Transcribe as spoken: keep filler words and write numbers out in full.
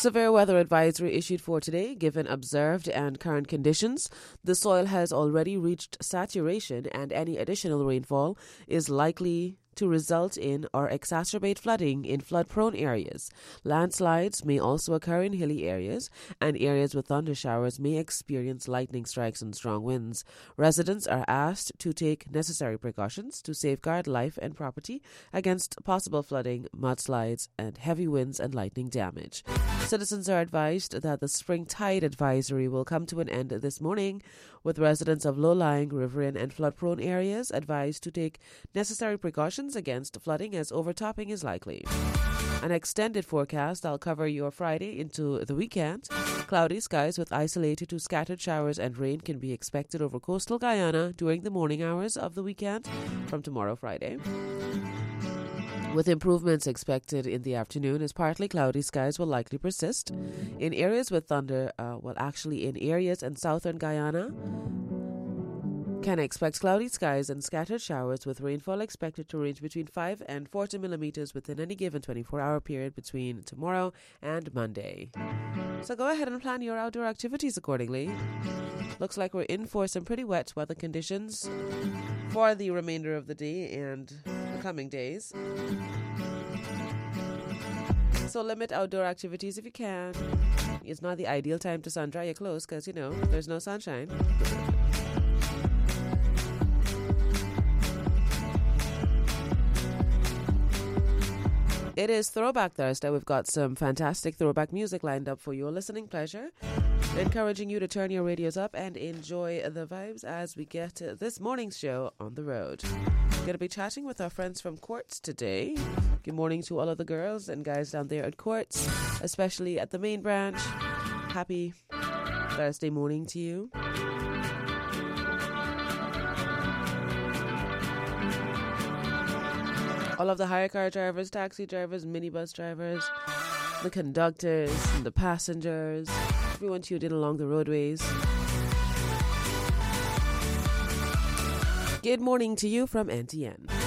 Severe weather advisory issued for today, given observed and current conditions. The soil has already reached saturation, and any additional rainfall is likely to result in or exacerbate flooding in flood-prone areas. Landslides may also occur in hilly areas, and areas with thunder showers may experience lightning strikes and strong winds. Residents are asked to take necessary precautions to safeguard life and property against possible flooding, mudslides, and heavy winds and lightning damage. Citizens are advised that the spring tide advisory will come to an end this morning, with residents of low-lying, riverine, and flood-prone areas advised to take necessary precautions against flooding as overtopping is likely. An extended forecast. I'll cover your Friday into the weekend. Cloudy skies with isolated to scattered showers and rain can be expected over coastal Guyana during the morning hours of the weekend from tomorrow, Friday, with improvements expected in the afternoon as partly cloudy skies will likely persist. In areas with thunder, uh, well, actually in areas in southern Guyana, can expect cloudy skies and scattered showers with rainfall expected to range between five and forty millimeters within any given twenty-four hour period between tomorrow and Monday. So go ahead and plan your outdoor activities accordingly. Looks like we're in for some pretty wet weather conditions for the remainder of the day and the coming days. So limit outdoor activities if you can. It's not the ideal time to sun dry your clothes because, you know, there's no sunshine. It is Throwback Thursday. We've got some fantastic throwback music lined up for your listening pleasure, encouraging you to turn your radios up and enjoy the vibes as we get this morning's show on the road. Going to be chatting with our friends from Quartz today. Good morning to all of the girls and guys down there at Quartz, especially at the main branch. Happy Thursday morning to you. All of the hire car drivers, taxi drivers, minibus drivers, the conductors, and the passengers, everyone tuned in along the roadways. Good morning to you from N T N.